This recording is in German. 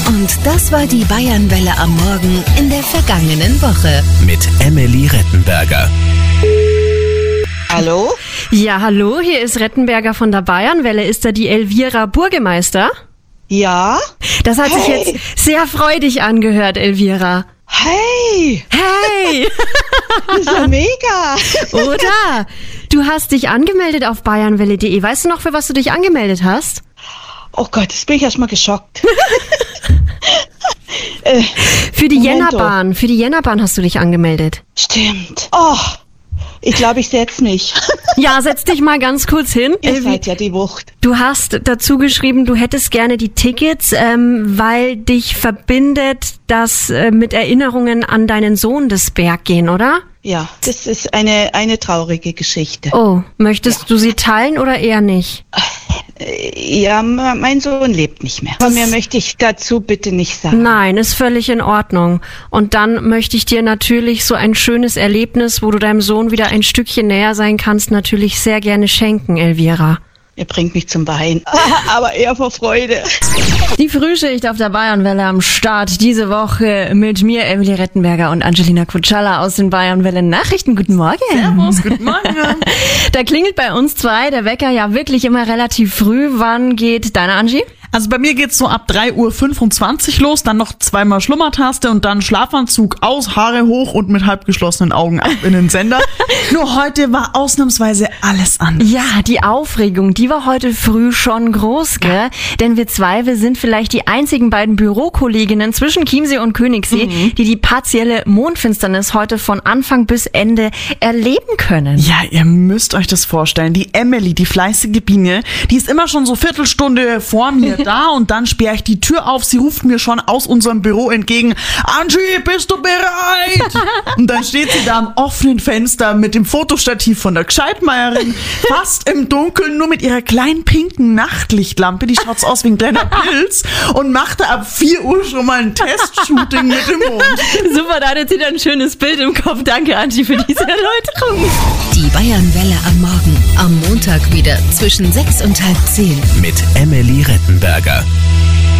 Und das war die Bayernwelle am Morgen in der vergangenen Woche. Mit Emily Rettenberger. Hallo? Ja, hallo, hier ist Rettenberger von der Bayernwelle. Ist da die Elvira Burgemeister? Ja? Das hat sich jetzt sehr freudig angehört, Elvira. Hey! Hey! Das ist ja mega! Oder? Du hast dich angemeldet auf bayernwelle.de. Weißt du noch, für was du dich angemeldet hast? Oh Gott, jetzt bin ich erstmal geschockt. Für die Jännerbahn. Für die Jännerbahn hast du dich angemeldet. Stimmt. Oh, ich glaube, ich setz mich. Ja, setz dich mal ganz kurz hin. Ihr seid ja die Wucht. Du hast dazu geschrieben, du hättest gerne die Tickets, weil dich verbindet das mit Erinnerungen an deinen Sohn des Berggehen, oder? Ja, das ist eine traurige Geschichte. Oh, möchtest du sie teilen oder eher nicht? Ja, mein Sohn lebt nicht mehr. Aber mehr möchte ich dazu bitte nicht sagen. Nein, ist völlig in Ordnung. Und dann möchte ich dir natürlich so ein schönes Erlebnis, wo du deinem Sohn wieder ein Stückchen näher sein kannst, natürlich sehr gerne schenken, Elvira. Ihr bringt mich zum Weinen, aber eher vor Freude. Die Frühschicht auf der Bayernwelle am Start diese Woche mit mir, Emily Rettenberger und Angelina Kutschalla aus den Bayernwelle Nachrichten. Guten Morgen. Servus, guten Morgen. Da klingelt bei uns zwei der Wecker ja wirklich immer relativ früh. Wann geht deine Angie? Also bei mir geht's so ab 3:25 Uhr los, dann noch zweimal Schlummertaste und dann Schlafanzug aus, Haare hoch und mit halb geschlossenen Augen ab in den Sender. Nur heute war ausnahmsweise alles anders. Ja, die Aufregung, die war heute früh schon groß, gell? Ja. Denn wir sind vielleicht die einzigen beiden Bürokolleginnen zwischen Chiemsee und Königssee, die partielle Mondfinsternis heute von Anfang bis Ende erleben können. Ja, ihr müsst euch das vorstellen. Die Emily, die fleißige Biene, die ist immer schon so Viertelstunde vor mir da und dann sperre ich die Tür auf. Sie ruft mir schon aus unserem Büro entgegen: Angie, bist du bereit? Und dann steht sie da am offenen Fenster mit dem Fotostativ von der Gscheidmeierin, fast im Dunkeln, nur mit ihrer kleinen pinken Nachtlichtlampe, die schaut aus wie ein kleiner Pilz, und machte ab 4 Uhr schon mal ein Testshooting mit dem Mond. Super, da hat jetzt wieder ein schönes Bild im Kopf. Danke, Angie, für diese Erläuterung. Die Bayernwelle am Morgen, am Montag wieder zwischen 6 und halb 10. Mit Emily Rettenberger.